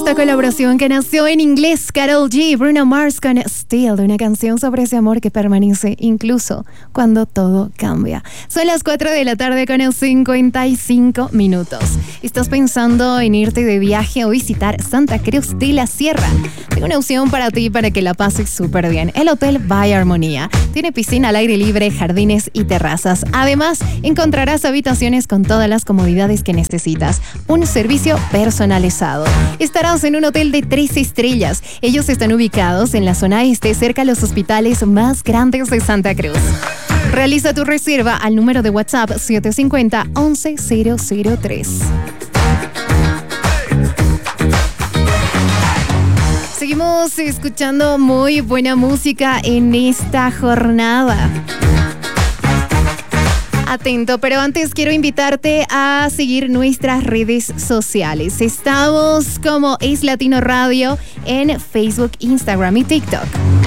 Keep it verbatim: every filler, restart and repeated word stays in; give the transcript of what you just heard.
esta colaboración que nació en inglés. Karol G, Bruno Mars con Still, una canción sobre ese amor que permanece incluso cuando todo cambia. Son las cuatro de la tarde con cincuenta y cinco minutos. ¿Estás pensando en irte de viaje o visitar Santa Cruz de la Sierra? Tengo una opción para ti para que la pases súper bien. El Hotel by Armonía. Tiene piscina al aire libre, jardines y terrazas. Además, encontrarás habitaciones con todas las comodidades que necesitas. Un servicio personalizado. Estarás en un hotel de tres estrellas. Ellos están ubicados en la zona este, cerca a los hospitales más grandes de Santa Cruz. Realiza tu reserva al número de WhatsApp siete cinco cero, once cero cero tres. Seguimos escuchando muy buena música en esta jornada. Atento, pero antes quiero invitarte a seguir nuestras redes sociales. Estamos como Es Latino Radio en Facebook, Instagram y TikTok.